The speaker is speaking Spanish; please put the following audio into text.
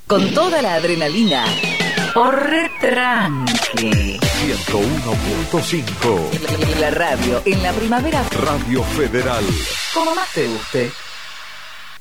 Con toda la adrenalina. Por retranque. 101.5. La radio en la primavera. Radio Federal. Como más te guste.